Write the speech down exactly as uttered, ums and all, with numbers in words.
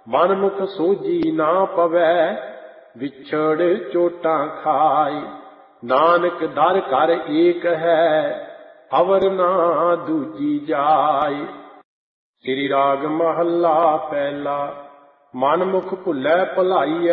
ਮਨ ਮੁਖ ਸੋਝੀ ਨਾ ਪਵੈ, ਵਿਛੜ ਚੋਟਾਂ ਖਾਏ। ਨਾਨਕ ਦਰ ਘਰ ਏਕ ਹੈ, ਅਵਰ ਨਾ ਦੂਜੀ ਜਾਏ। ਸ੍ਰੀ ਰਾਗ ਮਹੱਲਾ ਪਹਿਲਾ। ਮਨ ਮੁਖ ਭੁੱਲੈ ਭੁਲਾਈਐ,